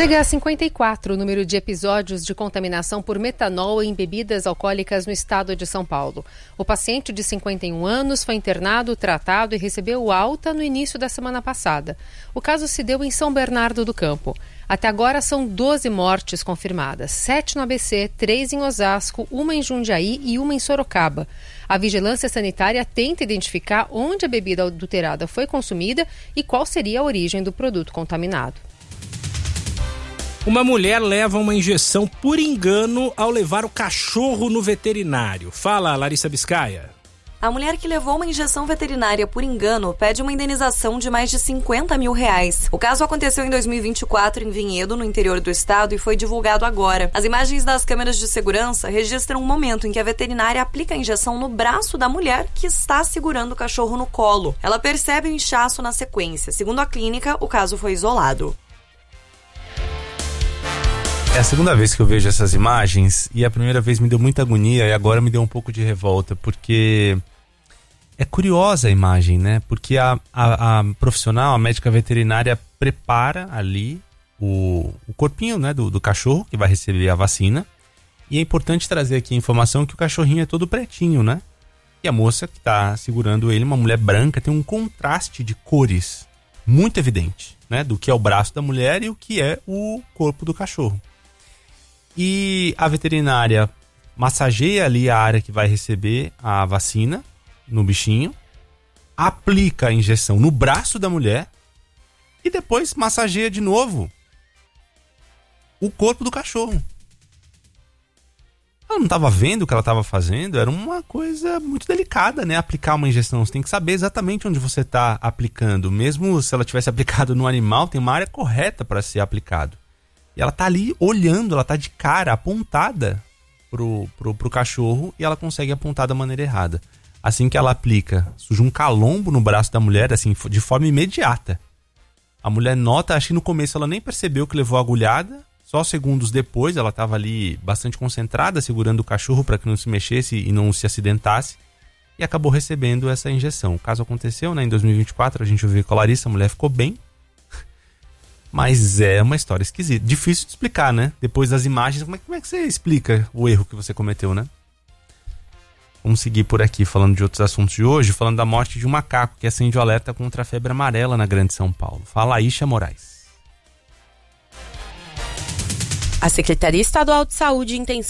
Chega a 54 o número de episódios de contaminação por metanol em bebidas alcoólicas no estado de São Paulo. O paciente de 51 anos foi internado, tratado e recebeu alta no início da semana passada. O caso se deu em São Bernardo do Campo. Até agora são 12 mortes confirmadas, 7 no ABC, 3 em Osasco, 1 em Jundiaí e 1 em Sorocaba. A vigilância sanitária tenta identificar onde a bebida adulterada foi consumida e qual seria a origem do produto contaminado. Uma mulher leva uma injeção por engano ao levar o cachorro no veterinário. Fala, Larissa Biscaia. A mulher que levou uma injeção veterinária por engano pede uma indenização de mais de R$50 mil. O caso aconteceu em 2024 em Vinhedo, no interior do estado, e foi divulgado agora. As imagens das câmeras de segurança registram um momento em que a veterinária aplica a injeção no braço da mulher que está segurando o cachorro no colo. Ela percebe o inchaço na sequência. Segundo a clínica, o caso foi isolado. É a segunda vez que eu vejo essas imagens e a primeira vez me deu muita agonia e agora me deu um pouco de revolta, porque é curiosa a imagem, né? Porque a profissional, a médica veterinária, prepara ali o corpinho, né, do cachorro que vai receber a vacina. E é importante trazer aqui a informação que o cachorrinho é todo pretinho, né? E a moça que está segurando ele, uma mulher branca, tem um contraste de cores muito evidente, né? Do que é o braço da mulher e o que é o corpo do cachorro. E a veterinária massageia ali a área que vai receber a vacina no bichinho, aplica a injeção no braço da mulher e depois massageia de novo o corpo do cachorro. Ela não estava vendo o que ela estava fazendo, era uma coisa muito delicada, né? Aplicar uma injeção, você tem que saber exatamente onde você está aplicando. Mesmo se ela tivesse aplicado no animal, tem uma área correta para ser aplicado. E ela tá ali olhando, ela tá de cara apontada pro cachorro e ela consegue apontar da maneira errada. Assim que ela aplica, surge um calombo no braço da mulher, assim, de forma imediata. A mulher nota, acho que no começo ela nem percebeu que levou a agulhada, só segundos depois ela tava ali bastante concentrada, segurando o cachorro para que não se mexesse e não se acidentasse, e acabou recebendo essa injeção. O caso aconteceu, né, em 2024, a gente ouviu com a Larissa, a mulher ficou bem. Mas é uma história esquisita. Difícil de explicar, né? Depois das imagens, como é que você explica o erro que você cometeu, né? Vamos seguir por aqui falando de outros assuntos de hoje, falando da morte de um macaco que acende o alerta contra a febre amarela na Grande São Paulo. Fala, Aisha Moraes. A Secretaria Estadual de Saúde intensifica